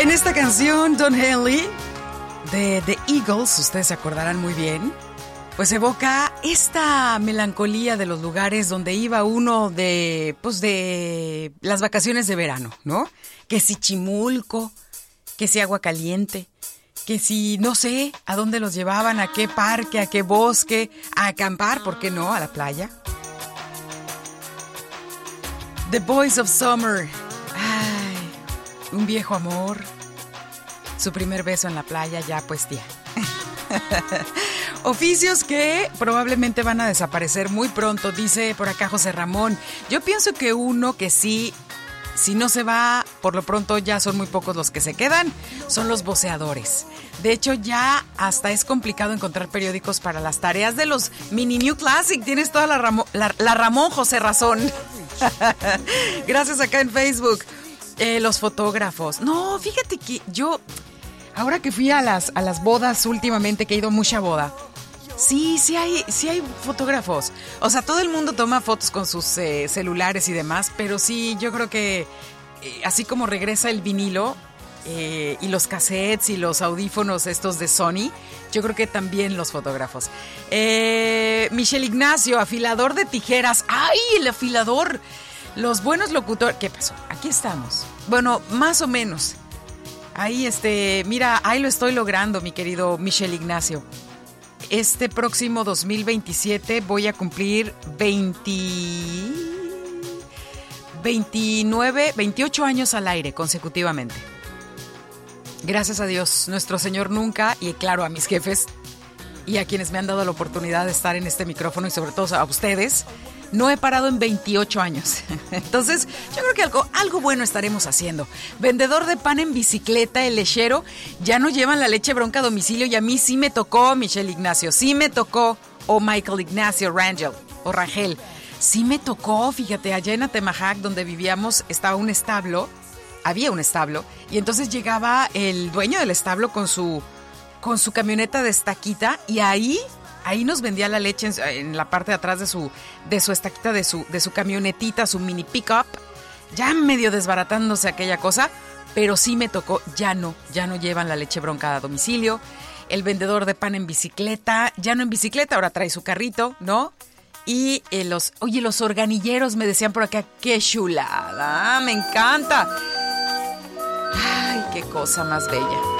En esta canción, Don Henley, de The Eagles, ustedes se acordarán muy bien, pues evoca esta melancolía de los lugares donde iba uno de las vacaciones de verano, ¿no? Que si Chimulco, que si Agua Caliente, que si, no sé, a dónde los llevaban, a qué parque, a qué bosque, a acampar, ¿por qué no? A la playa. The Boys of Summer. Ay, un viejo amor. Su primer beso en la playa, ya pues tía. Oficios que probablemente van a desaparecer muy pronto, dice por acá José Ramón. Yo pienso que uno que sí, si no se va, por lo pronto ya son muy pocos los que se quedan, son los voceadores. De hecho, ya hasta es complicado encontrar periódicos para las tareas de los Mini New Classic. Tienes toda la Ramón José Razón. Gracias acá en Facebook. Los fotógrafos. No, fíjate que yo, ahora que fui a las bodas últimamente, que he ido a mucha boda, sí hay fotógrafos. O sea, todo el mundo toma fotos con sus celulares y demás, pero sí, yo creo que así como regresa el vinilo y los cassettes y los audífonos estos de Sony, yo creo que también los fotógrafos. Michelle Ignacio, afilador de tijeras. ¡Ay, el afilador! Los buenos locutores. ¿Qué pasó? Aquí estamos. Bueno, más o menos. Ahí, mira, ahí lo estoy logrando, mi querido Michelle Ignacio. Este próximo 2027 voy a cumplir 28 años al aire consecutivamente. Gracias a Dios, nuestro Señor nunca, y claro, a mis jefes y a quienes me han dado la oportunidad de estar en este micrófono y sobre todo a ustedes, no he parado en 28 años. Entonces, yo creo que algo bueno estaremos haciendo. Vendedor de pan en bicicleta, el lechero, ya no llevan la leche bronca a domicilio y a mí sí me tocó, Michelle Ignacio, sí me tocó, o Michael Ignacio Rangel, sí me tocó, fíjate, allá en Atemajac, donde vivíamos, había un establo, y entonces llegaba el dueño del establo con su camioneta de estaquita, y ahí nos vendía la leche en la parte de atrás de su estaquita, de su camionetita, su mini pickup, ya medio desbaratándose aquella cosa, pero sí me tocó, ya no llevan la leche bronca a domicilio. El vendedor de pan en bicicleta, ya no en bicicleta, ahora trae su carrito, ¿no? Y los organilleros me decían por acá, ¡qué chulada! ¡Me encanta! ¡Ay, qué cosa más bella!